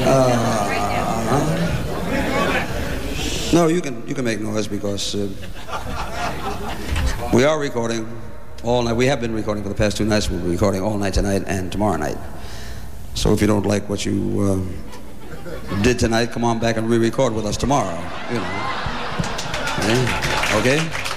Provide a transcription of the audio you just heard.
No, you can make noise because we are recording all night. We have been recording for the past 2 nights. We'll be recording all night tonight and tomorrow night. So if you don't like what you did tonight, come on back and re-record with us tomorrow. You know. Okay?